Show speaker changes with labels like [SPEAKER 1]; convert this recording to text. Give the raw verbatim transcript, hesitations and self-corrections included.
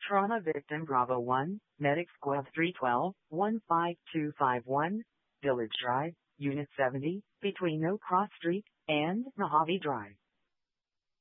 [SPEAKER 1] Trauma victim Bravo one, Medic Squad three one two, one five two five one, Village Drive, Unit seventy, between No Cross Street and Mojave Drive.